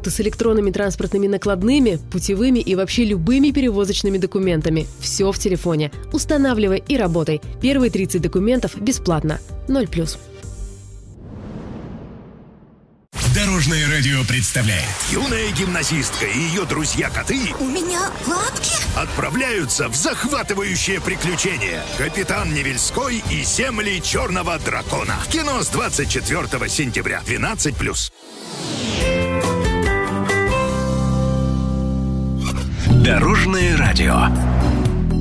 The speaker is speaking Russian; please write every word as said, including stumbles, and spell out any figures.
паспорта с электронными транспортными накладными, путевыми и вообще любыми перевозочными документами. Все в телефоне. Устанавливай и работай. Первые тридцать документов бесплатно. ноль плюс. Дорожное радио представляет. Юная гимназистка и ее друзья-коты У меня лапки? отправляются в захватывающее приключение. Капитан Невельской и земли Черного дракона. В кино с двадцать четвёртого сентября. двенадцать плюс. Дорожное радио.